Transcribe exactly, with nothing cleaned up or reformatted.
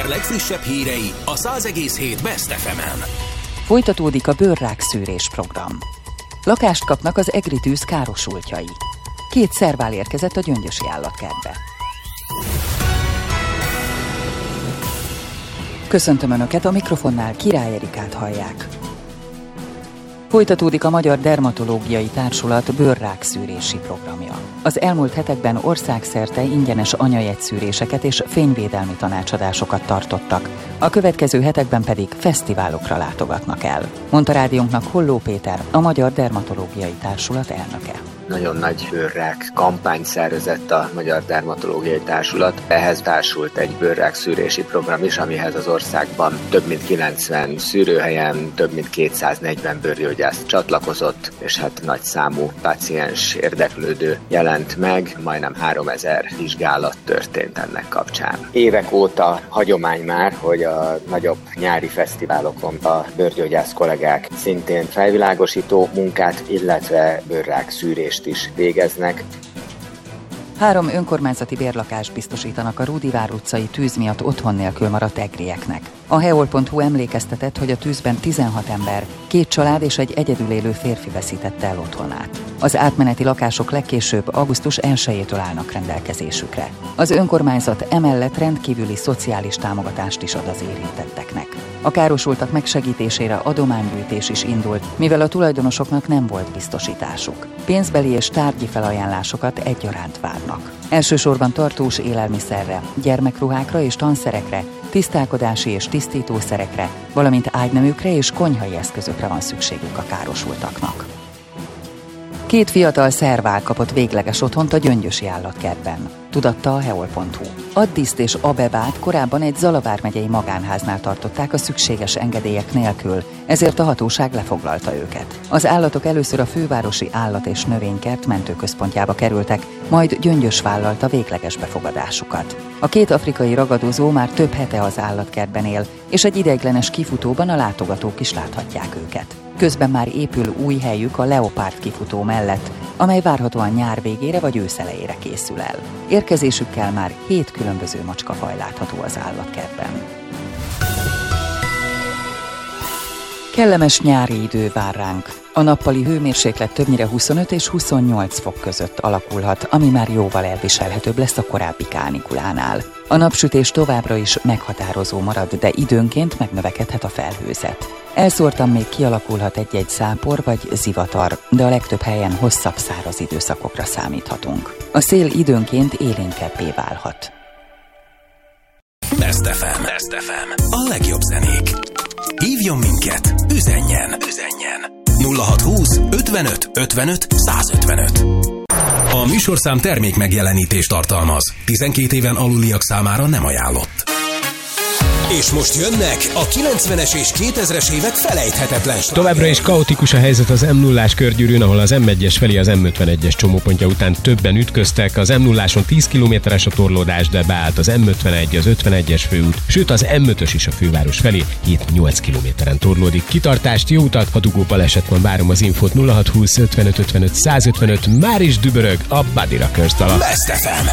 legfrissebb hírei a száz egész hét Best ef emen. Folytatódik a bőrrák szűrés program. Lakást kapnak az egri tűz károsultjai. Két szervál érkezett a Gyöngyösi állatkertbe. Köszöntöm Önöket, a mikrofonnál Király Erikát hallják. Folytatódik a Magyar Dermatológiai Társulat bőrrák szűrési programja. Az elmúlt hetekben országszerte ingyenes anyajegyszűréseket és fényvédelmi tanácsadásokat tartottak. A következő hetekben pedig fesztiválokra látogatnak el, mondta rádiónknak Holló Péter, a Magyar Dermatológiai Társulat elnöke. Nagyon nagy bőrrák kampányt szervezett a Magyar Dermatológiai Társulat. Ehhez társult egy bőrrák szűrési program is, amihez az országban több mint kilencven szűrőhelyen több mint kétszáznegyven bőrgyógyász csatlakozott, és hát nagy számú páciens érdeklődő jelent meg, majdnem háromezer vizsgálat történt ennek kapcsán. Évek óta hagyomány már, hogy a nagyobb nyári fesztiválokon a bőrgyógyász kollégák szintén felvilágosító munkát, illetve bőrrák szűrést is végeznek. Három önkormányzati bérlakást biztosítanak a Rúdivár utcai tűz miatt otthon nélkül maradt egrieknek. A heol pont hu emlékeztetett, hogy a tűzben tizenhat ember, két család és egy egyedül élő férfi veszítette el otthonát. Az átmeneti lakások legkésőbb augusztus elsejétől állnak rendelkezésükre. Az önkormányzat emellett rendkívüli szociális támogatást is ad az érintetteknek. A károsultak megsegítésére adománygyűjtés is indult, mivel a tulajdonosoknak nem volt biztosításuk. Pénzbeli és tárgyi felajánlásokat egyaránt várnak. Elsősorban tartós élelmiszerre, gyermekruhákra és tanszerekre, tisztálkodási és tisztítószerekre, valamint ágyneműkre és konyhai eszközökre van szükségük a károsultaknak. Két fiatal szervál kapott végleges otthont a Gyöngyösi állatkertben, tudatta a heol pont hu. Addiszt és Abebát korábban egy Zala vármegyei magánháznál tartották a szükséges engedélyek nélkül, ezért a hatóság lefoglalta őket. Az állatok először a fővárosi állat- és növénykert mentőközpontjába kerültek, majd Gyöngyös vállalta végleges befogadásukat. A két afrikai ragadozó már több hete az állatkertben él, és egy ideiglenes kifutóban a látogatók is láthatják őket. Közben már épül új helyük a Leopárd kifutó mellett, amely várhatóan nyár végére vagy ősz elejére készül el. Érkezésükkel már hét különböző macskafaj látható az állatkertben. Kellemes nyári idő vár ránk. A nappali hőmérséklet többnyire huszonöt és huszonnyolc fok között alakulhat, ami már jóval elviselhetőbb lesz a korábbi kánikulánál. A napsütés továbbra is meghatározó marad, de időnként megnövekedhet a felhőzet. Elszórtan még kialakulhat egy-egy zápor vagy zivatar, de a legtöbb helyen hosszabb száraz időszakokra számíthatunk. A szél időnként élénkebbé válhat. Best ef em. Best ef em. A legjobb zenék. Hívjon minket, üzenjen, üzenjen. nulla hatszázhúsz ötvenöt ötvenöt százötvenöt. A műsorszám termék megjelenítést tartalmaz. tizenkét éven aluliak számára nem ajánlott. És most jönnek a kilencvenes és kétezres évek felejthetetlen slágerei. Továbbra is kaotikus a helyzet az em nullás körgyűrűn, ahol az em egyes felé az em ötvenegyes csomópontja után többen ütköztek. Az em nulláson tíz kilométeres a torlódás, de beállt az em ötvenegy, az ötvenegyes főút, sőt az em ötös is a főváros felé hét-nyolc kilométeren torlódik. Kitartást, jó utat, ha dugó baleset van, várom az infót. Nulla hatszázhúsz ötvenöt ötvenöt százötvenöt, már is dübörög a Body Rockers dala. Best ef em.